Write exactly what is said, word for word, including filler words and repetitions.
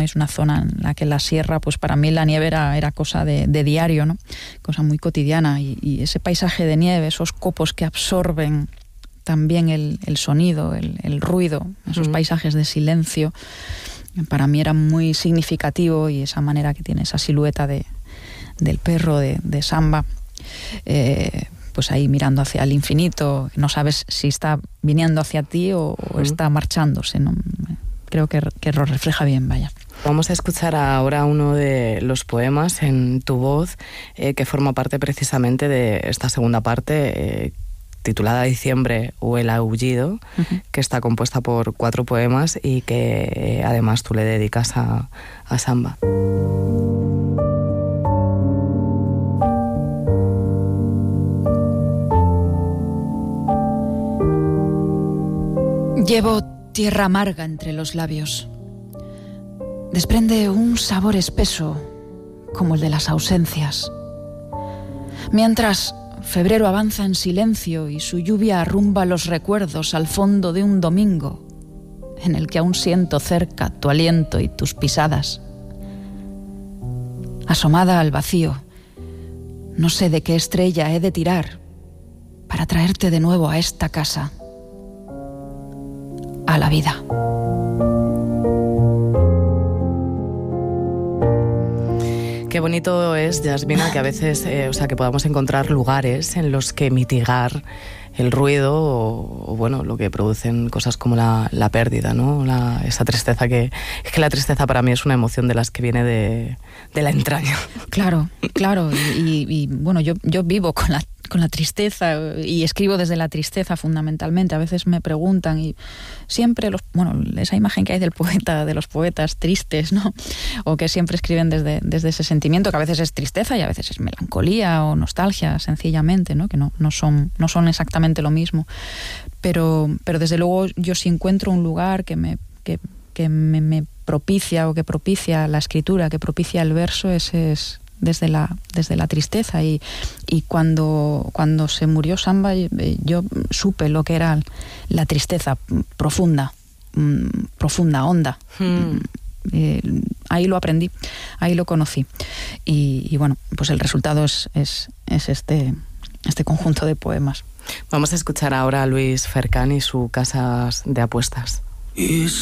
Es una zona en la que la sierra, pues para mí la nieve era, era cosa de, de diario, ¿no? Cosa muy cotidiana. Y, y ese paisaje de nieve, esos copos que absorben también el, el sonido, el, el ruido, esos uh-huh. paisajes de silencio, para mí era muy significativo, y esa manera que tiene esa silueta de, del perro de, de Samba, eh, pues ahí mirando hacia el infinito, no sabes si está viniendo hacia ti o, uh-huh. o está marchándose, ¿no? Creo que, que lo refleja bien, vaya. Vamos a escuchar ahora uno de los poemas en tu voz, eh, que forma parte precisamente de esta segunda parte, eh, titulada Diciembre o El Aullido, uh-huh. que está compuesta por cuatro poemas y que eh, además tú le dedicas a, a Samba. Llevo tierra amarga entre los labios. Desprende un sabor espeso, como el de las ausencias. Mientras febrero avanza en silencio y su lluvia arrumba los recuerdos al fondo de un domingo, en el que aún siento cerca tu aliento y tus pisadas. Asomada al vacío, no sé de qué estrella he de tirar para traerte de nuevo a esta casa, a la vida. Qué bonito es, Yasmina, que a veces, eh, o sea, que podamos encontrar lugares en los que mitigar el ruido o, o bueno, lo que producen cosas como la, la pérdida, ¿no? La, esa tristeza que... Es que la tristeza para mí es una emoción de las que viene de, de la entraña. Claro, claro. Y, y bueno, yo, yo vivo con la con la tristeza y escribo desde la tristeza fundamentalmente. A veces me preguntan y siempre los, bueno, esa imagen que hay del poeta, de los poetas tristes, ¿no? O que siempre escriben desde, desde ese sentimiento, que a veces es tristeza y a veces es melancolía o nostalgia, sencillamente, ¿no? Que no, no son, no son exactamente lo mismo. Pero, pero desde luego yo sí encuentro un lugar que me, que, que me, me propicia o que propicia la escritura, que propicia el verso, ese es desde la desde la tristeza. Y, y cuando, cuando se murió Samba, yo supe lo que era la tristeza profunda, profunda, honda. Hmm. Eh, ahí lo aprendí, ahí lo conocí. Y, y bueno, pues el resultado es, es, es este, este conjunto de poemas. Vamos a escuchar ahora a Luis Fercán y su Casas de Apuestas. Y